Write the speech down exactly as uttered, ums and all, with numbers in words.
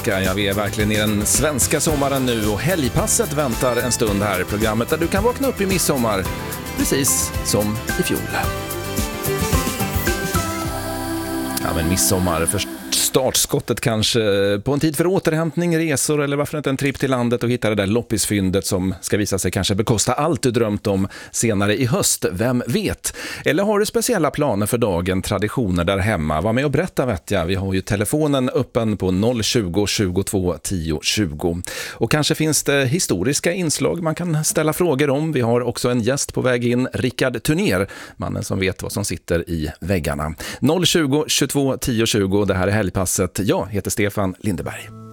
svenska. Ja, vi är verkligen i den svenska sommaren nu och helgpasset väntar en stund här i programmet där du kan vakna upp i midsommar, precis som i fjol. Ja, men midsommar för startskottet kanske på en tid för återhämtning, resor eller varför inte en tripp till landet och hitta det där loppisfyndet som ska visa sig kanske bekosta allt du drömt om senare i höst, vem vet? Eller har du speciella planer för dagen, traditioner där hemma? Var med och berätta vet jag, vi har ju telefonen öppen på noll tjugo, tjugotvå, tio, tjugo. Och kanske finns det historiska inslag man kan ställa frågor om. Vi har också en gäst på väg in, Rickard Turner, mannen som vet vad som sitter i väggarna. noll tjugo, tjugotvå, tio, tjugo, det här är helgpasset. Jag heter Stefan Lindeberg.